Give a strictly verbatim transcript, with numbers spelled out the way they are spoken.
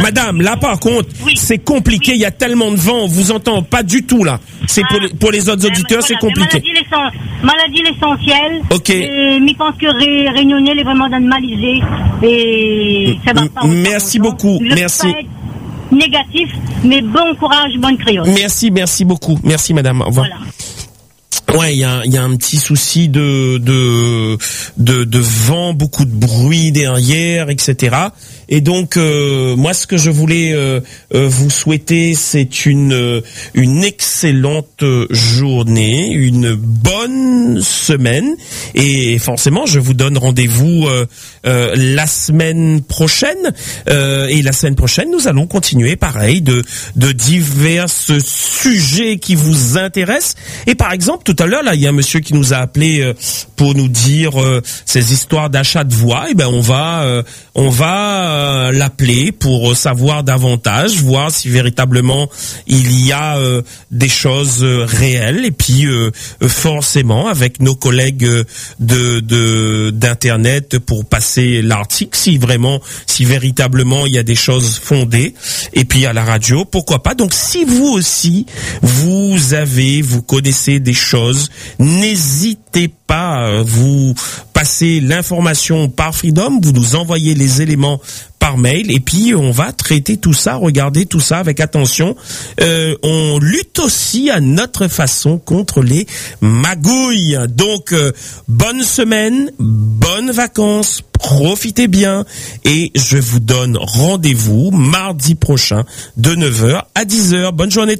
Madame, là par contre, oui. c'est compliqué, il y a tellement de vent, on vous entend pas du tout là. C'est ah. pour, les, pour les autres auditeurs, voilà, c'est compliqué. Maladie, l'essen- maladie l'essentiel. Ok. Et je pense que Ré- Réunionnais est vraiment normalisé et ça va pas. Merci beaucoup, Le merci. fait négatif, mais bon courage, bonne créole. Merci, merci beaucoup, merci madame. Au revoir. Voilà. Ouais, il y a, y a un petit souci de, de de de vent, beaucoup de bruit derrière, et cetera. Et donc, euh, moi, ce que je voulais euh, euh, vous souhaiter, c'est une euh, une excellente journée, une bonne semaine, et forcément, je vous donne rendez-vous euh, euh, la semaine prochaine. Euh, et la semaine prochaine, nous allons continuer, pareil, de de divers sujets qui vous intéressent. Et par exemple, tout à l'heure, là, il y a un monsieur qui nous a appelé euh, pour nous dire euh, ces histoires d'achat de voix. Et ben, on va euh, on va euh, l'appeler pour savoir davantage, voir si véritablement il y a euh, des choses euh, réelles. Et puis euh, forcément, avec nos collègues de de d'internet pour passer l'article, si vraiment, si véritablement il y a des choses fondées. Et puis à la radio, pourquoi pas. Donc si vous aussi vous avez, vous connaissez des choses, n'hésitez pas, vous passez l'information par Freedom, vous nous envoyez les éléments par mail et puis on va traiter tout ça, regarder tout ça avec attention. Euh, on lutte aussi à notre façon contre les magouilles. Donc euh, bonne semaine, bonnes vacances, profitez bien et je vous donne rendez-vous mardi prochain de neuf heures à dix heures. Bonne journée tout le monde.